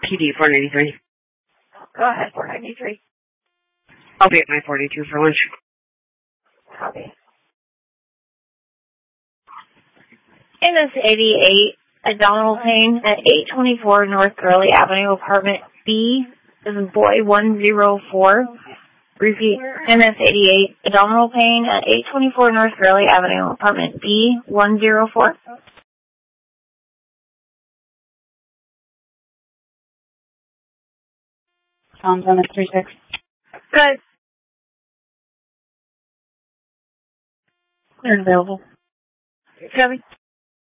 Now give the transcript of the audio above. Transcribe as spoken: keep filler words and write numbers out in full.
P D four ninety-three. Go ahead, four ninety-three. I'll be at my forty-two for lunch. Copy. N S eighty-eight, abdominal pain at eight twenty-four North Gurley Avenue, apartment B, this is boy one zero four. Repeat, N S eighty-eight, abdominal pain at eight twenty-four North Gurley Avenue, apartment B, one zero four. Tom's on three six. Good. They're available. Copy.